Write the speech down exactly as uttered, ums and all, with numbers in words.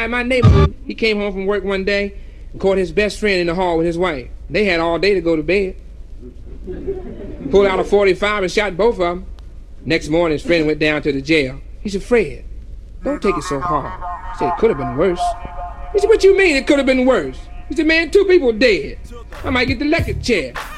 In my neighborhood, he came home from work one day and caught his best friend in the hall with his wife. They had all day to go to bed. Pulled out a forty-five and shot both of them. Next morning, his friend went down to the jail. He said, Fred, don't take it so hard. He said, it could have been worse. He said, what you mean it could have been worse? He said, man, two people dead. I might get the electric chair.